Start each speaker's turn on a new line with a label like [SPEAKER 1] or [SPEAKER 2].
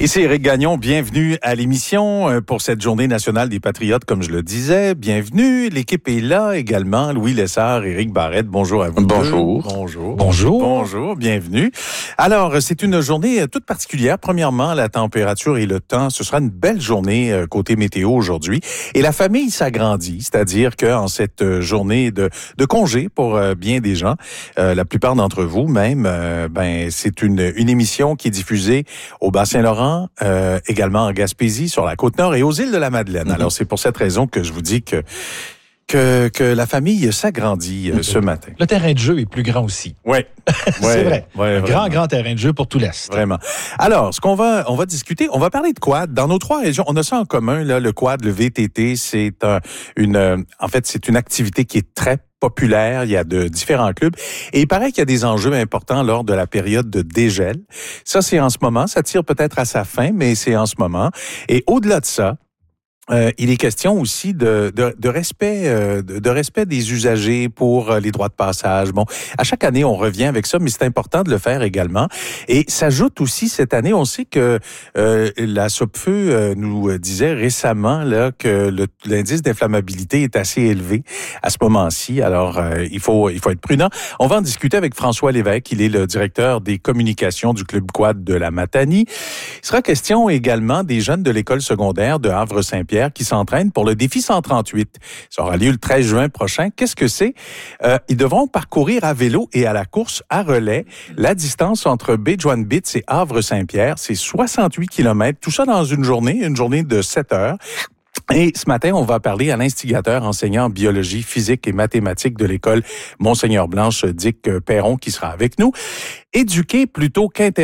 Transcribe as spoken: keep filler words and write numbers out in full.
[SPEAKER 1] Ici Éric Gagnon, bienvenue à l'émission pour cette journée nationale des Patriotes, comme je le disais. Bienvenue, l'équipe est là également. Louis Lessard, Éric Barrette, bonjour à vous.
[SPEAKER 2] Bonjour.
[SPEAKER 1] Deux. Bonjour.
[SPEAKER 2] Bonjour.
[SPEAKER 1] Bonjour, bienvenue. Alors, c'est une journée toute particulière. Premièrement, la température et le temps, ce sera une belle journée côté météo aujourd'hui. Et la famille s'agrandit, c'est-à-dire qu'en cette journée de, de congé pour bien des gens, euh, la plupart d'entre vous même, euh, ben c'est une, une émission qui est diffusée au Bas-Saint-Laurent, Euh, également en Gaspésie, sur la Côte-Nord et aux îles de la Madeleine. Mm-hmm. Alors, c'est pour cette raison que je vous dis que que, que la famille s'agrandit euh, ce matin.
[SPEAKER 2] Le terrain de jeu est plus grand aussi.
[SPEAKER 1] Oui.
[SPEAKER 2] C'est
[SPEAKER 1] ouais,
[SPEAKER 2] vrai.
[SPEAKER 1] Ouais,
[SPEAKER 2] un grand, grand terrain de jeu pour tout l'Est.
[SPEAKER 1] Vraiment. Alors, ce qu'on va, on va discuter, on va parler de quad. Dans nos trois régions, on a ça en commun, là, le quad, le V T T, c'est un, une, euh, en fait, c'est une activité qui est très populaire. Il y a de différents clubs. Et il paraît qu'il y a des enjeux importants lors de la période de dégel. Ça, c'est en ce moment. Ça tire peut-être à sa fin, mais c'est en ce moment. Et au-delà de ça, Euh, il est question aussi de, de, de respect, euh, de, de respect des usagers pour euh, les droits de passage. Bon, à chaque année, on revient avec ça, mais c'est important de le faire également. Et s'ajoute aussi cette année, on sait que euh, la Sopfeu euh, nous disait récemment là que le, l'indice d'inflammabilité est assez élevé à ce moment-ci. Alors, euh, il faut il faut être prudent. On va en discuter avec François Lévesque. Il est le directeur des communications du Club Quad de la Matanie. Il sera question également des jeunes de l'école secondaire de Havre-Saint-Pierre qui s'entraînent pour le défi cent trente-huit. Ça aura lieu le treize juin prochain. Qu'est-ce que c'est? Euh, ils devront parcourir à vélo et à la course à relais la distance entre Baie-Joinne-Bitz et Havre-Saint-Pierre. C'est soixante-huit kilomètres. Tout ça dans une journée, une journée de sept heures. Et ce matin, on va parler à l'instigateur enseignant en biologie, physique et mathématiques de l'école Monseigneur Blanche, Dick Perron, qui sera avec nous. Éduquer plutôt qu'interdire.